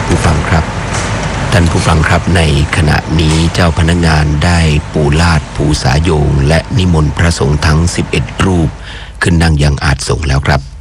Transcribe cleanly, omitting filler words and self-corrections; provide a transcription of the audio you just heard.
ผู้ฟังครับท่านผู้ฟังครับในขณะนี้เจ้าพนักงานได้ปูลาดปูสายโยงและนิมนต์พระสงฆ์ทั้ง11รูปขึ้นนั่งยังอาสงแล้วครับ